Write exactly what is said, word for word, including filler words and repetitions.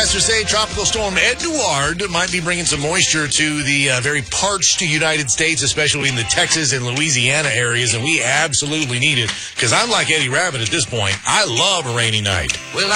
forecasters say Tropical Storm Eduard might be bringing some moisture to the uh, very parched United States, especially in the Texas and Louisiana areas, and we absolutely need it, because I'm like Eddie Rabbit at this point. I love a rainy night. Well,